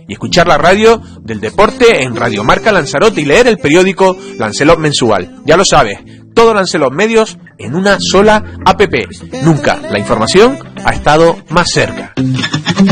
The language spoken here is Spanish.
y escuchar la radio del deporte en Radio Marca Lanzarote y leer el periódico Lancelot Mensual. Ya lo sabes, todos Lancelot Medios en una sola app. Nunca la información ha estado más cerca.